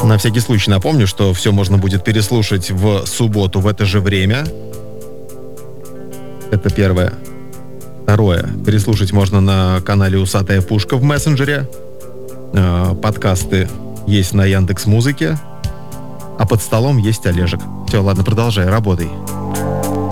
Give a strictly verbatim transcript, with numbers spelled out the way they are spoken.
На всякий случай напомню, что все можно будет переслушать в субботу в это же время. Это первое. Второе. Переслушать можно на канале «Усатая пушка» в мессенджере. Подкасты есть на Яндекс.Музыке. А под столом есть Олежек. Все, ладно, продолжай, работай.